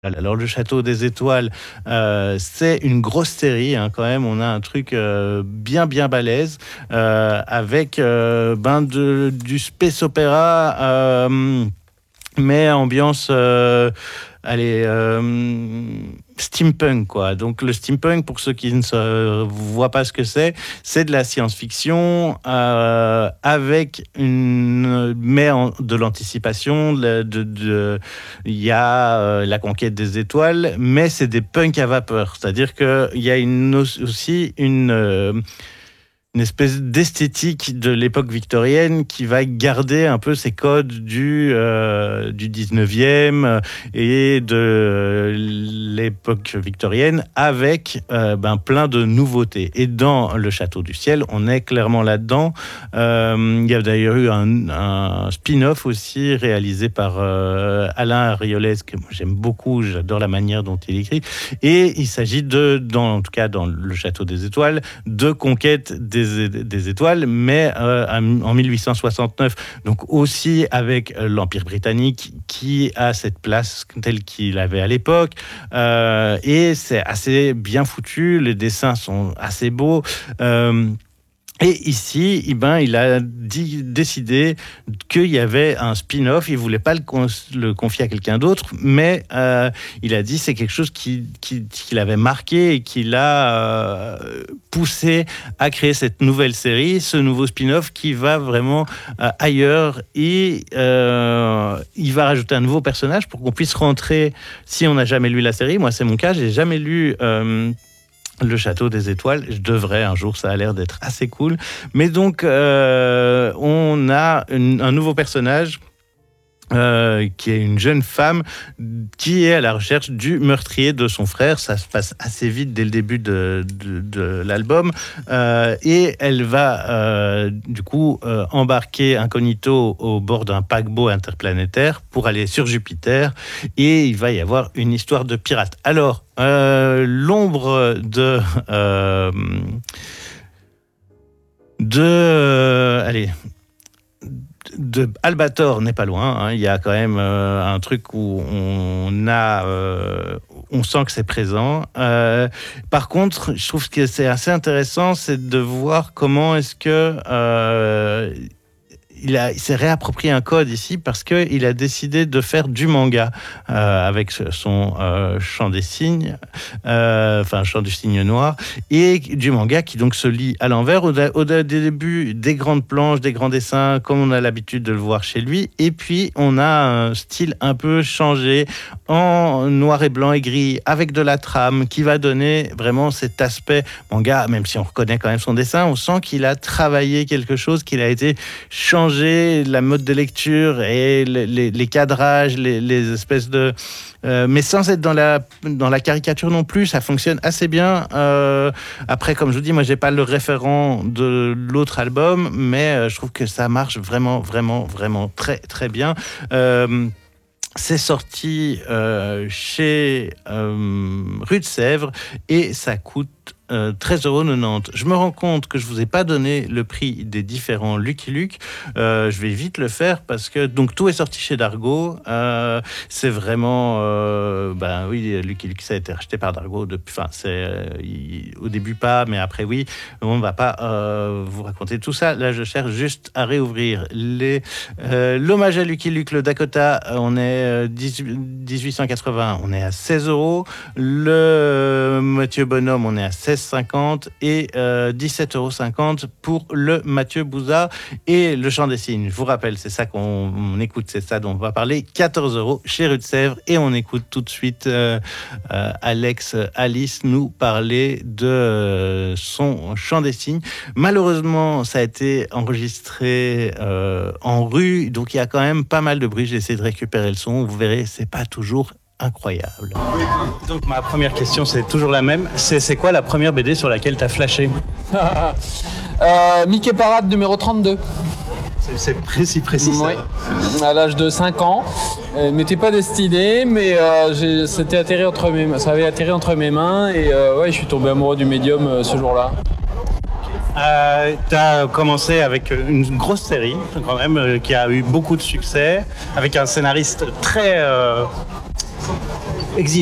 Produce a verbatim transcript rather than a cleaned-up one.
Alors le Château des Étoiles, euh, c'est une grosse série hein, quand même. On a un truc euh, bien bien balèze euh, avec euh, ben de, du space opéra, euh, mais ambiance, euh, allez, euh, steampunk quoi. Donc le steampunk, pour ceux qui ne se voient pas ce que c'est, c'est de la science-fiction euh, avec une, mais en, de l'anticipation. De, de, de, il y a euh, la conquête des étoiles, mais c'est des punks à vapeur. C'est-à-dire qu'il y a une, aussi une euh, une espèce d'esthétique de l'époque victorienne qui va garder un peu ces codes du, euh, du dix-neuvième et de l'époque victorienne avec euh, ben, plein de nouveautés. Et dans Le Château du Ciel, on est clairement là-dedans. Euh, il y a d'ailleurs eu un, un spin-off aussi réalisé par euh, Alain Ariolez, que moi j'aime beaucoup, j'adore la manière dont il écrit. Et il s'agit de, dans, en tout cas dans Le Château des Étoiles, de conquête des Des, des étoiles, mais euh, en mille huit cent soixante-neuf, donc aussi avec l'Empire britannique qui a cette place telle qu'il avait à l'époque, euh, et c'est assez bien foutu, les dessins sont assez beaux. Euh, Et ici, eh ben, il a dit, décidé qu'il y avait un spin-off. Il ne voulait pas le, con, le confier à quelqu'un d'autre, mais euh, il a dit que c'est quelque chose qui, qui, qui l'avait marqué et qui l'a euh, poussé à créer cette nouvelle série, ce nouveau spin-off qui va vraiment euh, ailleurs. Et euh, il va rajouter un nouveau personnage pour qu'on puisse rentrer, si on n'a jamais lu la série. Moi, c'est mon cas, je n'ai jamais lu... Euh, Le Château des Étoiles, je devrais un jour, ça a l'air d'être assez cool. Mais donc, euh, on a une, un nouveau personnage euh, qui est une jeune femme qui est à la recherche du meurtrier de son frère. Ça se passe assez vite dès le début de, de, de l'album. Euh, et elle va, euh, du coup, euh, embarquer incognito au bord d'un paquebot interplanétaire pour aller sur Jupiter. Et il va y avoir une histoire de pirate. Alors, Euh, l'ombre de euh, de euh, allez de Albator n'est pas loin hein. Il y a quand même euh, un truc où on a euh, on sent que c'est présent. Euh, par contre, je trouve que c'est assez intéressant, c'est de voir comment est-ce que euh, Il, a, il s'est réapproprié un code ici parce qu'il a décidé de faire du manga euh, avec son euh, chant des cygnes, euh, enfin chant du cygne noir, et du manga qui donc se lit à l'envers au, au, au début, des grandes planches, des grands dessins comme on a l'habitude de le voir chez lui, et puis on a un style un peu changé en noir et blanc et gris avec de la trame qui va donner vraiment cet aspect manga, même si on reconnaît quand même son dessin, on sent qu'il a travaillé quelque chose, qu'il a été changé la mode de lecture et les, les, les cadrages, les, les espèces de... Euh, mais sans être dans la, dans la caricature non plus, ça fonctionne assez bien. Euh, après, comme je vous dis, moi, j'ai pas le référent de l'autre album, mais euh, je trouve que ça marche vraiment, vraiment, vraiment très, très bien. Euh, C'est sorti euh, chez euh, Rue de Sèvres et ça coûte euh, treize euros quatre-vingt-dix. Je me rends compte que je vous ai pas donné le prix des différents Lucky Luke. Euh, je vais vite le faire parce que donc tout est sorti chez Dargaud. Euh, c'est vraiment, euh, ben oui, Lucky Luke ça a été racheté par Dargaud depuis. Enfin, c'est euh, il, au début pas, mais après oui. On va pas euh, vous raconter tout ça. Là, je cherche juste à réouvrir les euh, l'hommage à Lucky Luke, le Dakota. On est dix-huit cent quatre-vingts, on est à seize euros. Le Mathieu Bonhomme, on est à seize cinquante et euh, dix-sept euros cinquante pour le Mathieu Bouzard et le Chant des Cygnes. Je vous rappelle, c'est ça qu'on on écoute, c'est ça dont on va parler. quatorze euros chez Rue de Sèvres et on écoute tout de suite euh, euh, Alex Alice nous parler de euh, son Chant des Cygnes. Malheureusement, ça a été enregistré euh, en rue, donc il y a quand même pas mal de bruit. J'ai essayé de récupérer le son. Vous verrez, c'est pas toujours incroyable. Donc ma première question, c'est toujours la même. C'est, c'est quoi la première B D sur laquelle t'as flashé? euh, Mickey Parade numéro trente-deux. C'est, c'est précis, précis ça. Oui, à l'âge de cinq ans. Elle m'était pas destinée, mais euh, j'ai, c'était atterri entre mes, ça avait atterri entre mes mains et euh, ouais, je suis tombé amoureux du médium euh, ce jour-là. Euh, tu as commencé avec une grosse série, quand même, euh, qui a eu beaucoup de succès, avec un scénariste très, euh, exigeant.